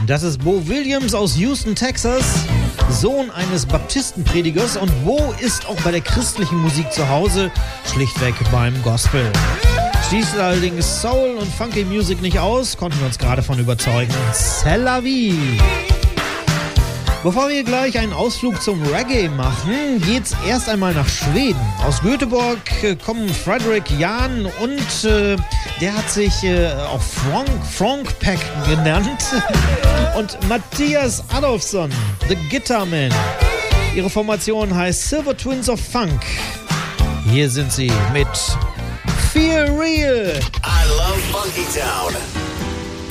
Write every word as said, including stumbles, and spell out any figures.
Das ist Bo Williams aus Houston, Texas, Sohn eines Baptistenpredigers. Und Bo ist auch bei der christlichen Musik zu Hause, schlichtweg beim Gospel. Schließt allerdings Soul und Funky Music nicht aus, konnten wir uns gerade von überzeugen. C'est la vie! Bevor wir gleich einen Ausflug zum Reggae machen, geht's erst einmal nach Schweden. Aus Göteborg äh, kommen Fredrik Jahn und äh, der hat sich äh, auch Frank, Frank Peck genannt. Und Matthias Adolfsson, The Guitarman. Ihre Formation heißt Silver Twins of Funk. Hier sind sie mit Feel Real. I love Funky Town.